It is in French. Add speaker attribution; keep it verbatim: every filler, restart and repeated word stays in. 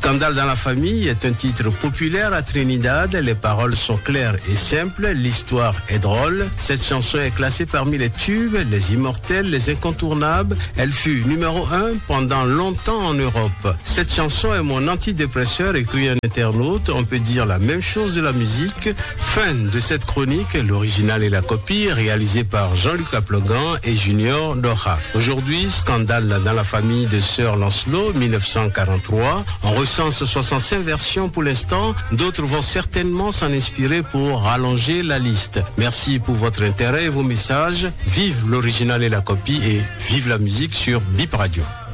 Speaker 1: Scandale dans la famille est un titre populaire à Trinidad. Les paroles sont claires et simples. L'histoire est drôle. Cette chanson est classée parmi les tubes, les immortels, les incontournables. Elle fut numéro un pendant longtemps en Europe. Cette chanson est mon antidépresseur, écrit un internaute. On peut dire la même chose de la musique. Fin de cette chronique, l'original et la copie, réalisée par Jean-Luc Aplogan et Junior Dora. Aujourd'hui, Scandale dans la famille de Sir Lancelot, dix-neuf cent quarante-trois. On recense soixante-cinq versions pour l'instant. D'autres vont certainement s'en inspirer pour rallonger la liste. Merci pour votre intérêt et vos messages. Vive l'original et la copie et vive la musique sur Bip Radio.